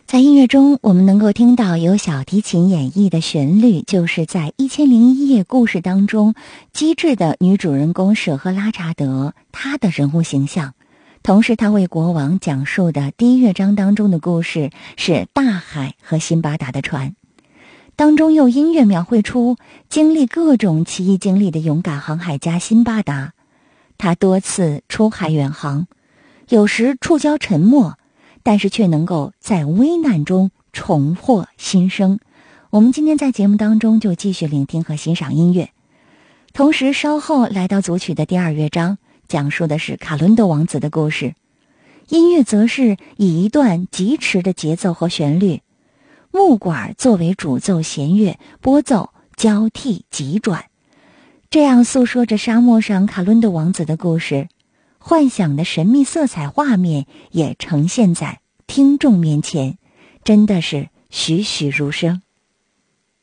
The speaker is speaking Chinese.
在音乐中，我们能够听到由小提琴演绎的旋律，就是在《1001夜》故事当中机智的女主人公舍赫拉查德她的人物形象。同时，她为国王讲述的第一乐章当中的故事是大海和辛巴达的船，当中用音乐描绘出经历各种奇异经历的勇敢航海家辛巴达。他多次出海远航，有时触礁沉没，但是却能够在危难中重获新生。我们今天在节目当中就继续聆听和欣赏音乐，同时稍后来到组曲的第二乐章，讲述的是卡伦德王子的故事。音乐则是以一段疾驰的节奏和旋律，木管作为主奏弦乐，拨奏交替急转，这样诉说着沙漠上卡伦德王子的故事。幻想的神秘色彩画面也呈现在听众面前，真的是栩栩如生。